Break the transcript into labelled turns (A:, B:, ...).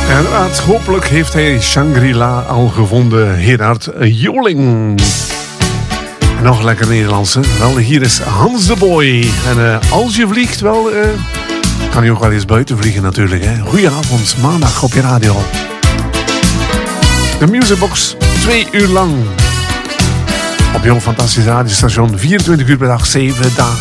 A: En inderdaad, hopelijk heeft hij Shangri-La al gevonden, Gerard Joling. En nog lekker Nederlandse. Wel, hier is Hans de Boy. En als je vliegt, wel, kan je ook wel eens buiten vliegen natuurlijk. Hè. Goedenavond, maandag op je radio. De Musicbox, 2 uur lang. Op jouw fantastische radiostation, 24 uur per dag, 7 dagen.